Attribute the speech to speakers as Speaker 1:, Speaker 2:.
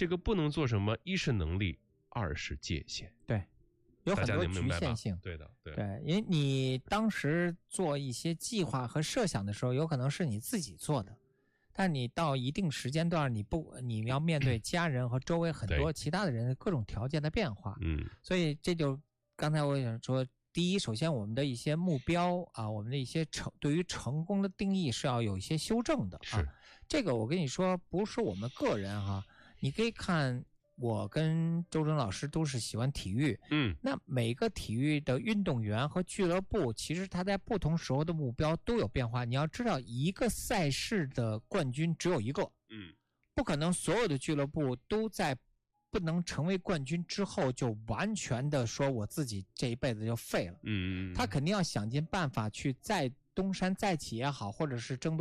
Speaker 1: 这个不能做什么，一是能力，二是界限。
Speaker 2: 对，有很多局限性。
Speaker 1: 对的，对。
Speaker 2: 因为你当时做一些计划和设想的时候，有可能是你自己做的，但你到一定时间段，你要面对家人和周围很多其他的人各种条件的变化。所以这就刚才我想说，第一，首先我们的一些目标啊，我们的一些对于成功的定义是要有一些修正的啊。这个我跟你说，不是我们个人哈，你可以看我跟周正老师都是喜欢体育，那每个体育的运动员和俱乐部，其实他在不同时候的目标都有变化。你要知道，一个赛事的冠军只有一个，不可能所有的俱乐部都在不能成为冠军之后就完全的说我自己这一辈子就废了。他肯定要想尽办法去再东山再起也好，或者是争夺